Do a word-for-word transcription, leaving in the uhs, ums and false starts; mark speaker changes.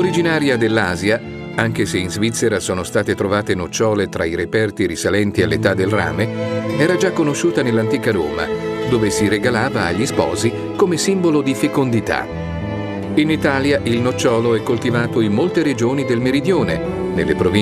Speaker 1: Originaria dell'Asia, anche se in Svizzera sono state trovate nocciole tra i reperti risalenti all'età del rame, era già conosciuta nell'antica Roma, dove si regalava agli sposi come simbolo di fecondità. In Italia il nocciolo è coltivato in molte regioni del meridione, nelle province